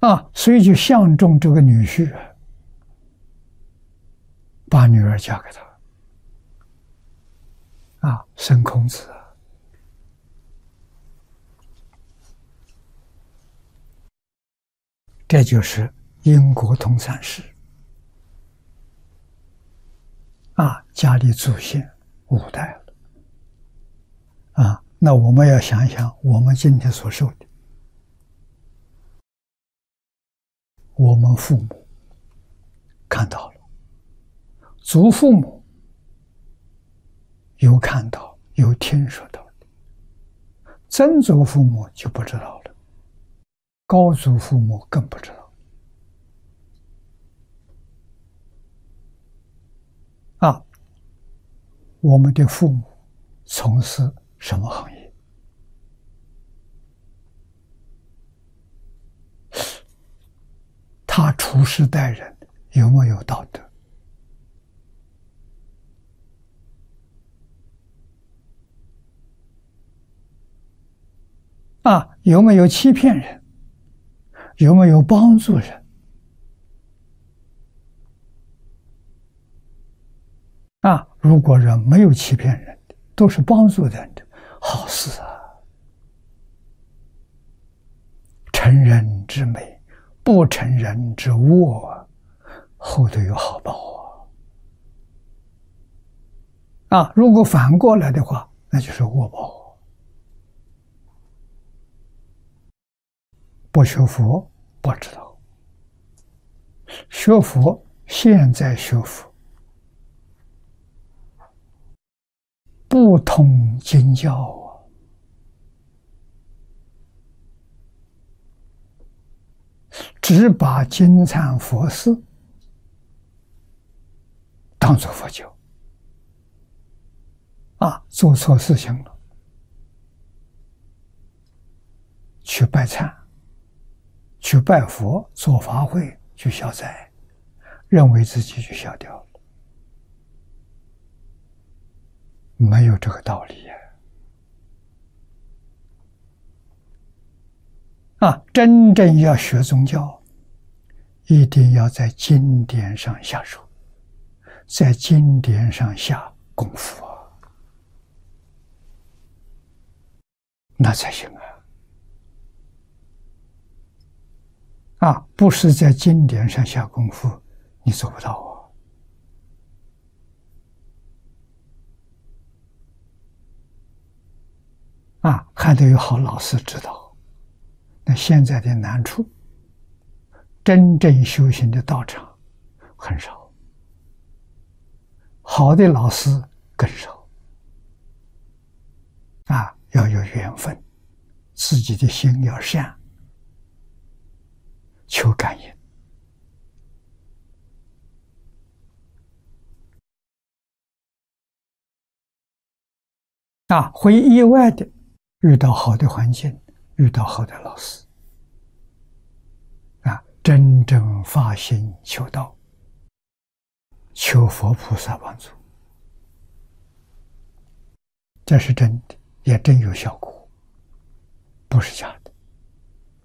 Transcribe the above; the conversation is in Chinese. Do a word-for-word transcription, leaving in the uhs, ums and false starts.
啊，所以就相中这个女婿，把女儿嫁给他，啊，生孔子。这就是因果通三世，啊，家里祖先五代了，啊，那我们要想想，我们今天所受的，我们父母看到了，祖父母有看到，有听说到的，曾祖父母就不知道了，高祖父母更不知道。啊，我们的父母从事什么行业？他处事待人有没有道德？啊，有没有欺骗人？有没有帮助人？啊，如果人没有欺骗人的，都是帮助人的，好事啊！成人之美，不成人之恶，后头有好报啊！啊，如果反过来的话，那就是恶报。不学佛不知道，学佛现在学佛。不通经教啊，只把经忏佛事当作佛教啊，做错事情了，去拜忏，去拜佛，做法会，去消灾，认为自己就消掉了。没有这个道理呀！啊，真正要学宗教，一定要在经典上下手，在经典上下功夫啊，那才行啊！啊，不是在经典上下功夫，你做不到啊！啊，还得有好老师指导。那现在的难处，真正修行的道场很少，好的老师更少。啊，要有缘分，自己的心要善，求感应。啊，会意外的遇到好的环境，遇到好的老师，啊，真正发心求道，求佛菩萨帮助，这是真的，也真有效果，不是假的。